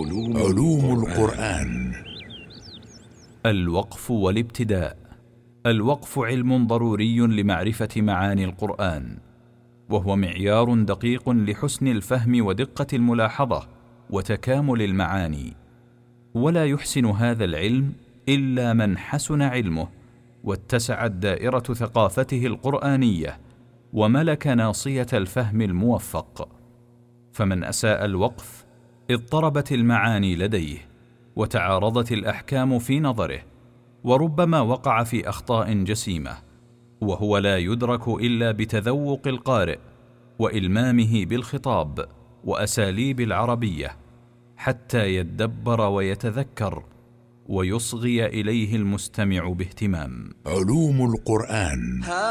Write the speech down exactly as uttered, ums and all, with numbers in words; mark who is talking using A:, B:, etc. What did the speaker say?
A: علوم, علوم القرآن.
B: الوقف والابتداء. الوقف علم ضروري لمعرفة معاني القرآن، وهو معيار دقيق لحسن الفهم ودقة الملاحظة وتكامل المعاني، ولا يحسن هذا العلم إلا من حسن علمه واتسعت دائرة ثقافته القرآنية وملك ناصية الفهم الموفق. فمن أساء الوقف اضطربت المعاني لديه وتعارضت الأحكام في نظره، وربما وقع في أخطاء جسيمة، وهو لا يدرك إلا بتذوق القارئ وإلمامه بالخطاب وأساليب العربية حتى يدبر ويتذكر ويصغي إليه المستمع باهتمام.
A: علوم القرآن.